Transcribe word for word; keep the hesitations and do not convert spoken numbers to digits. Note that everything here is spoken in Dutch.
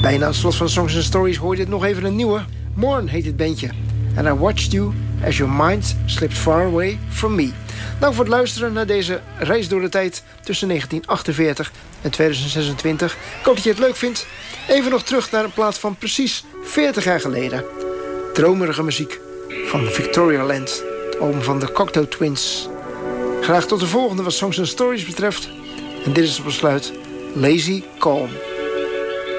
Bijna aan het slot van Songs and Stories hoor je dit nog even een nieuwe. Morn heet het bandje. And I watched you as your mind slipped far away from me. Dank voor het luisteren naar deze reis door de tijd tussen negentien achtenveertig en tweeduizend zesentwintig. Ik hoop dat je het leuk vindt. Even nog terug naar een plaat van precies veertig jaar geleden. Dromerige muziek van Victoria Land, het album van de Cocteau Twins. Graag tot de volgende wat Songs and Stories betreft. En dit is het besluit Lazy Calm.